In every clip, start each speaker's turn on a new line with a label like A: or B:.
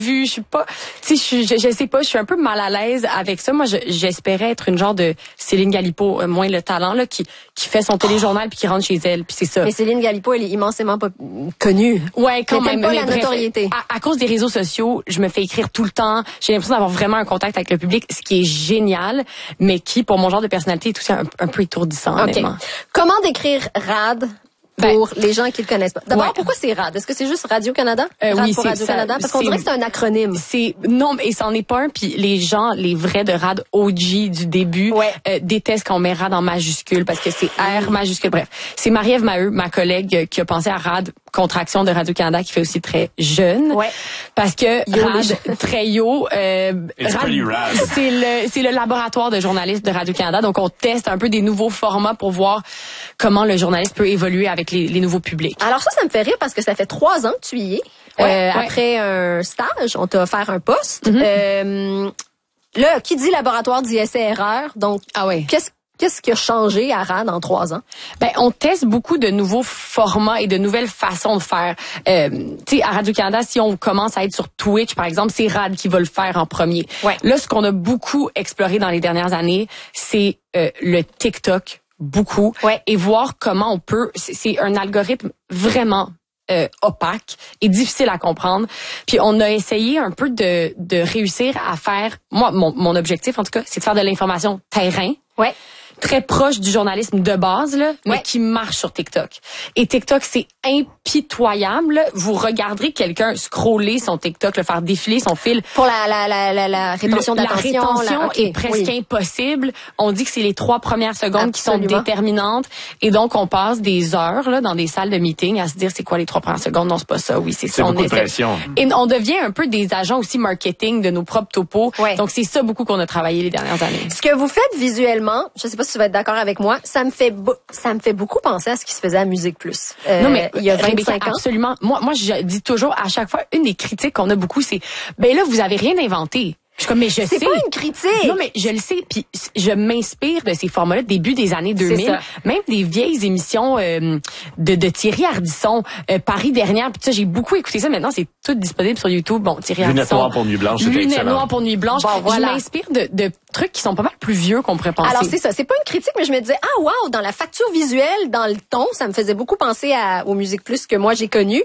A: je suis pas, tu sais, je sais pas, je suis un peu mal à l'aise avec ça. Moi, j'espérais être une genre de Céline Galipo, moins le talent là, qui fait son téléjournal puis qui rentre chez elle, puis c'est ça.
B: Mais Céline Galipo, elle est immensément connue.
A: Ouais, quand même.
B: Pas la notoriété.
A: À cause des réseaux sociaux, je me fais écrire tout le temps. J'ai l'impression d'avoir vraiment un contact avec le public, ce qui est génial, mais qui, pour mon genre de personnalité, est aussi un peu étourdissant, honnêtement.
B: Comment décrire RAD? Pour les gens qui le connaissent pas. D'abord, pourquoi c'est RAD? Est-ce que c'est juste Radio-Canada?
A: Oui,
B: pour Radio-Canada? Parce qu'on dirait que c'est un acronyme.
A: Non, mais c'en est pas un. Puis les vrais de RAD OG du début, détestent qu'on met RAD en majuscule parce que c'est R majuscule. Bref, c'est Marie-Ève Maheu, ma collègue, qui a pensé à RAD, contraction de Radio-Canada, qui fait aussi très jeune. Ouais. Parce que RAD, très yo, RAD, c'est le laboratoire de journalistes de Radio-Canada. Donc, on teste un peu des nouveaux formats pour voir comment le journaliste peut évoluer avec les nouveaux publics.
B: Alors ça me fait rire parce que ça fait 3 ans que tu y es. Après un stage, on t'a offert un poste. Là, qui dit laboratoire dit essai-erreur. Donc, qu'est-ce qui a changé à RAD en 3 ans?
A: On teste beaucoup de nouveaux formats et de nouvelles façons de faire. Tu sais, à Radio-Canada, si on commence à être sur Twitch, par exemple, c'est RAD qui va le faire en premier. Ouais. Là, ce qu'on a beaucoup exploré dans les dernières années, c'est le TikTok. Beaucoup, et voir comment on peut, c'est un algorithme vraiment opaque et difficile à comprendre. Puis on a essayé un peu de réussir à faire, moi mon objectif en tout cas, c'est de faire de l'information terrain. Ouais. Très proche du journalisme de base, là, mais qui marche sur TikTok. Et TikTok, c'est impitoyable. Là. Vous regarderez quelqu'un scroller son TikTok, le faire défiler son fil.
B: Pour la rétention d'attention.
A: La rétention est presque impossible. On dit que c'est les 3 premières secondes qui sont déterminantes. Et donc, on passe des heures là dans des salles de meeting à se dire c'est quoi les 3 premières secondes. Non, c'est pas ça. Oui, c'est ça.
C: Beaucoup de pression.
A: Et on devient un peu des agents aussi marketing de nos propres topos. Ouais. Donc, c'est ça beaucoup qu'on a travaillé les dernières années.
B: Ce que vous faites visuellement, je sais pas si tu vas être d'accord avec moi, ça me fait beaucoup penser à ce qui se faisait à Musique Plus.
A: Non mais
B: il y a 25 ans.
A: Absolument. Moi je dis toujours à chaque fois, une des critiques qu'on a beaucoup, c'est là vous avez rien inventé. Je suis comme, mais je sais.
B: C'est pas une critique.
A: Non, mais je le sais. Puis je m'inspire de ces formats-là, début des années 2000. Même des vieilles émissions de Thierry Ardisson, Paris dernière. Puis ça, j'ai beaucoup écouté ça. Maintenant, c'est tout disponible sur YouTube. Bon, Thierry Ardisson.
C: Lunettes noires pour Nuit Blanche, c'était excellent.
A: Lunettes noires pour Nuit Blanche. Bon, voilà. Je m'inspire de trucs qui sont pas mal plus vieux qu'on pourrait penser.
B: Alors, c'est ça. C'est pas une critique, mais je me disais, dans la facture visuelle, dans le ton, ça me faisait beaucoup penser aux Musique Plus que moi j'ai connu.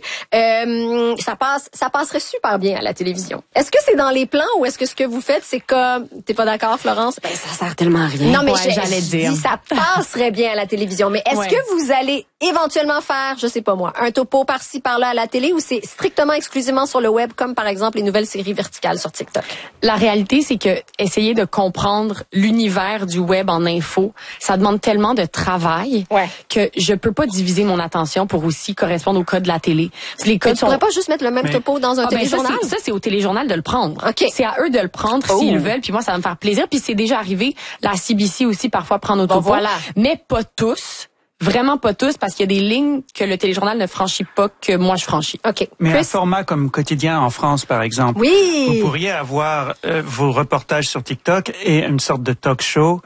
B: Ça passerait super bien à la télévision. Est-ce que c'est dans les plans ou est-ce que ce que vous faites, c'est comme, t'es pas d'accord, Florence?
A: Ça sert tellement à rien.
B: Non, mais
A: j'allais dire.
B: Ça passerait bien à la télévision. Mais est-ce que vous allez éventuellement faire, je sais pas moi, un topo par-ci, par-là à la télé ou c'est strictement exclusivement sur le web, comme par exemple les nouvelles séries verticales sur TikTok?
A: La réalité, c'est que essayer de comprendre l'univers du web en info, ça demande tellement de travail que je peux pas diviser mon attention pour aussi correspondre aux codes de la télé.
B: Les codes pourrais pas juste mettre le même topo dans un téléjournal?
A: Ça, c'est au téléjournal de le prendre. Okay. C'est à eux de le prendre s'ils veulent, puis moi, ça va me faire plaisir. Puis c'est déjà arrivé, la CBC aussi, parfois, prendre nos topos. Voilà. Mais pas tous. Vraiment pas tous, parce qu'il y a des lignes que le téléjournal ne franchit pas, que moi je franchis.
B: OK.
D: Mais un format comme Quotidien en France, par exemple.
B: Oui.
D: Vous pourriez avoir vos reportages sur TikTok et une sorte de talk show.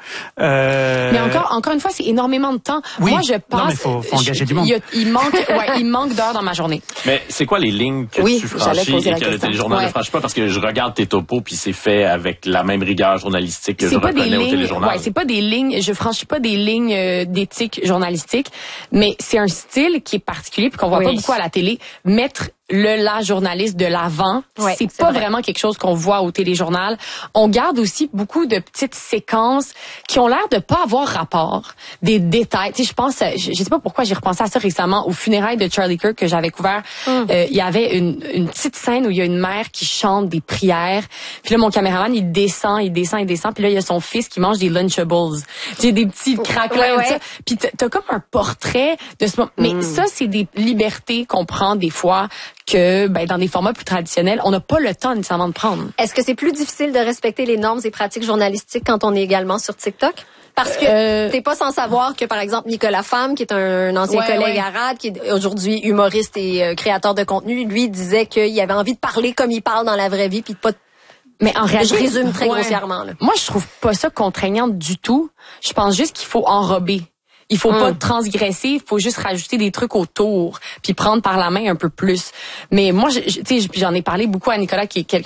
A: Mais encore une fois, c'est énormément de temps.
D: Oui.
A: Moi, je pense.
D: Non, mais faut engager du monde.
A: Il manque d'heures dans ma journée.
C: Mais c'est quoi les lignes que tu franchis et que le téléjournal ne franchit pas? Parce que je regarde tes topos puis c'est fait avec la même rigueur journalistique que je reconnais au téléjournal.
A: C'est pas des lignes. Je franchis pas des lignes d'éthique journalistique. Mais c'est un style qui est particulier puis qu'on voit pas beaucoup à la télé. Mettre la journaliste de l'avant, c'est pas vraiment quelque chose qu'on voit au téléjournal. On garde aussi beaucoup de petites séquences qui ont l'air de pas avoir rapport, des détails. Tu sais, je pense, je sais pas pourquoi j'ai repensé à ça récemment aux funérailles de Charlie Kirk que j'avais couvert. Il y avait une petite scène où il y a une mère qui chante des prières. Puis là, mon caméraman, il descend. Puis là, il y a son fils qui mange des Lunchables. J'ai des petits craquelins. Puis t'as comme un portrait de ce moment. Mais ça, c'est des libertés qu'on prend des fois que dans des formats plus traditionnels, on n'a pas le temps nécessairement de prendre.
B: Est-ce que c'est plus difficile de respecter les normes et pratiques journalistiques quand on est également sur TikTok? Parce que t'es pas sans savoir que, par exemple, Nicolas Femme, qui est un ancien collègue à RAD, qui est aujourd'hui humoriste et créateur de contenu, lui disait qu'il avait envie de parler comme il parle dans la vraie vie, puis de pas...
A: Mais en réalité,
B: je résume très grossièrement. Là.
A: Moi, je trouve pas ça contraignant du tout. Je pense juste qu'il faut enrober. Il faut pas transgresser, il faut juste rajouter des trucs autour, puis prendre par la main un peu plus. Mais moi, tu sais, j'en ai parlé beaucoup à Nicolas, qui est quelqu'un